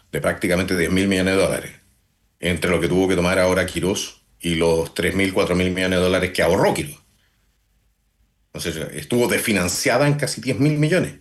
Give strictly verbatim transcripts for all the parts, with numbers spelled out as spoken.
de prácticamente diez mil millones de dólares, entre lo que tuvo que tomar ahora Quirós y los tres mil, cuatro mil millones de dólares que ahorró Quirós. Entonces estuvo desfinanciada en casi diez mil millones.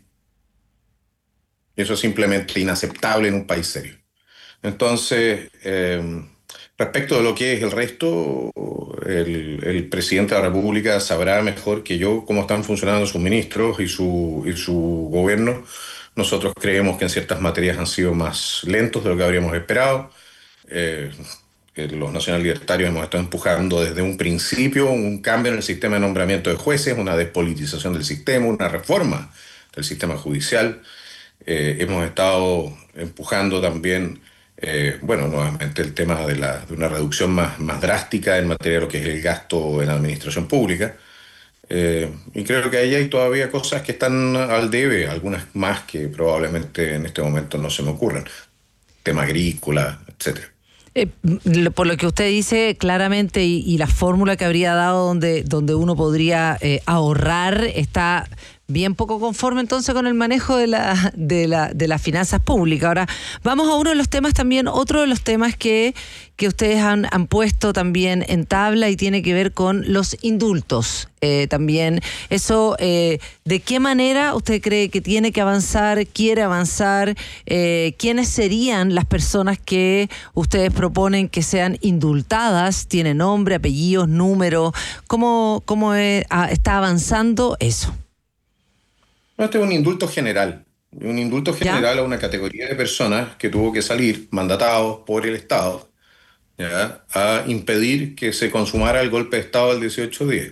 Eso es simplemente inaceptable en un país serio. Entonces, eh, respecto de lo que es el resto, el, el presidente de la República sabrá mejor que yo cómo están funcionando sus ministros y su, y su gobierno. Nosotros creemos que en ciertas materias han sido más lentos de lo que habríamos esperado. Eh, que los nacional libertarios hemos estado empujando desde un principio un cambio en el sistema de nombramiento de jueces, una despolitización del sistema, una reforma del sistema judicial. Eh, hemos estado empujando también, eh, bueno, nuevamente el tema de, la, de una reducción más, más drástica en materia de lo que es el gasto en la administración pública. Eh, y creo que ahí hay todavía cosas que están al debe, algunas más que probablemente en este momento no se me ocurran. Tema agrícola, etcétera. Eh, por lo que usted dice claramente y, y la fórmula que habría dado donde, donde uno podría eh, ahorrar está bien poco conforme entonces con el manejo de la de la de las finanzas públicas. Ahora vamos a uno de los temas también, otro de los temas que, que ustedes han, han puesto también en tabla y tiene que ver con los indultos. Eh, también eso, eh, ¿de qué manera usted cree que tiene que avanzar, quiere avanzar? Eh, ¿Quiénes serían las personas que ustedes proponen que sean indultadas? ¿Tiene nombre, apellidos, número? ¿Cómo, cómo es, ah, está avanzando eso? No, este es un indulto general. Un indulto general ¿Ya? A una categoría de personas que tuvo que salir mandatados por el Estado, ¿ya? A impedir que se consumara el golpe de Estado del dieciocho diez.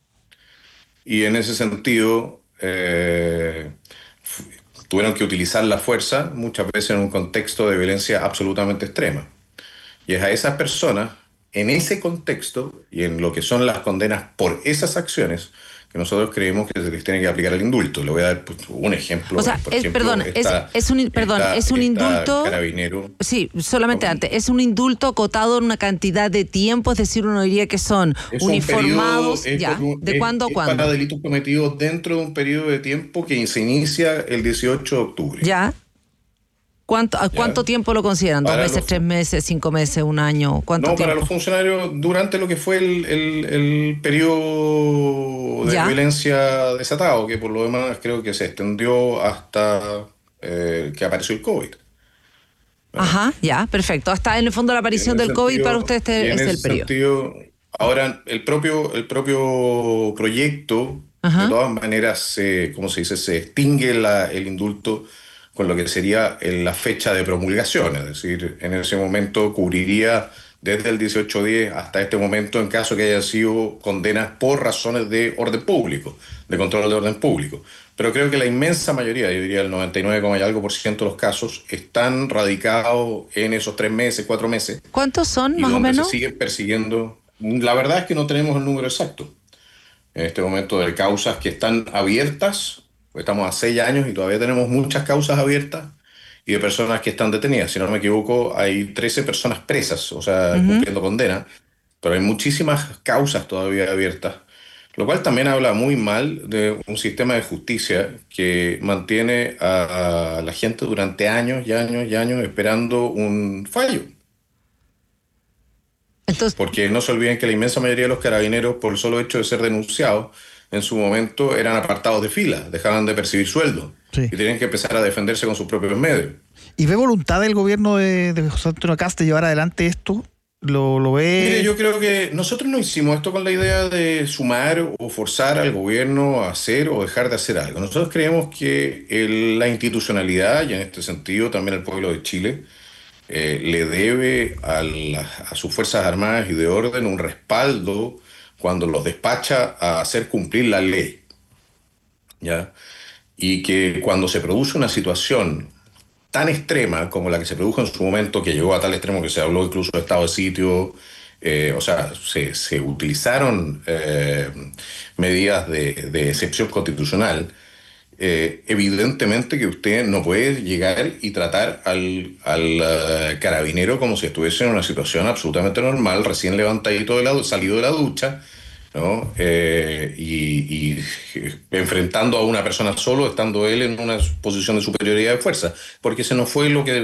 Y en ese sentido, eh, tuvieron que utilizar la fuerza muchas veces en un contexto de violencia absolutamente extrema. Y es a esas personas, en ese contexto y en lo que son las condenas por esas acciones, que nosotros creemos que se les tiene que aplicar el indulto. Le voy a dar pues, un ejemplo. O sea, por es, ejemplo, perdón, esta, es, es un, perdón, esta, es un esta indulto. Carabinero. Sí, solamente antes. Es un indulto acotado en una cantidad de tiempo, es decir, uno diría que son es uniformados. Periodo, ya. Un, ¿De es, cuándo a es cuándo? Para delitos cometidos dentro de un periodo de tiempo que se inicia el dieciocho de octubre. Ya. ¿Cuánto, ¿A cuánto ¿Ya? tiempo lo consideran? ¿Dos para meses, los, tres meses, cinco meses, un año? ¿Cuánto no, tiempo? para los funcionarios durante lo que fue el, el, el periodo de ¿Ya? violencia desatado, que por lo demás creo que se extendió hasta eh, que apareció el COVID. ¿Verdad? Ajá, ya, perfecto. Hasta en el fondo la aparición del sentido, COVID para usted este es el periodo. Sentido, ahora, el propio, el propio proyecto, Ajá. de todas maneras, se, ¿cómo se dice? Se extingue la, el indulto con lo que sería la fecha de promulgación, es decir, en ese momento cubriría desde el dieciocho diez hasta este momento en caso que hayan sido condenas por razones de orden público, de control de orden público. Pero creo que la inmensa mayoría, yo diría el noventa y nueve y algo por ciento de los casos, están radicados en esos tres meses, cuatro meses. ¿Cuántos son, más o menos? Se siguen persiguiendo. La verdad es que no tenemos el número exacto en este momento de causas que están abiertas. Estamos a seis años y todavía tenemos muchas causas abiertas y de personas que están detenidas. Si no me equivoco, hay trece personas presas, o sea, uh-huh. cumpliendo condena, pero hay muchísimas causas todavía abiertas, lo cual también habla muy mal de un sistema de justicia que mantiene a la gente durante años y años y años esperando un fallo. Entonces, porque no se olviden que la inmensa mayoría de los carabineros, por el solo hecho de ser denunciados, en su momento eran apartados de fila, dejaban de percibir sueldo sí. y tenían que empezar a defenderse con sus propios medios. ¿Y ve voluntad del gobierno de, de José Antonio Kast de llevar adelante esto? ¿Lo, lo ve? Mire, yo creo que nosotros no hicimos esto con la idea de sumar o forzar al gobierno a hacer o dejar de hacer algo. Nosotros creemos que el, la institucionalidad, y en este sentido también el pueblo de Chile, eh, le debe a, la, a sus Fuerzas Armadas y de Orden un respaldo cuando los despacha a hacer cumplir la ley, ¿ya? Y que cuando se produce una situación tan extrema como la que se produjo en su momento, que llegó a tal extremo que se habló incluso de estado de sitio, eh, o sea, se, se utilizaron eh, medidas de, de excepción constitucional, eh, evidentemente que usted no puede llegar y tratar al, al uh, carabinero como si estuviese en una situación absolutamente normal, recién levantadito de la, salido de la ducha, ¿no? Eh, y, y enfrentando a una persona solo, estando él en una posición de superioridad de fuerza, porque ese no fue lo que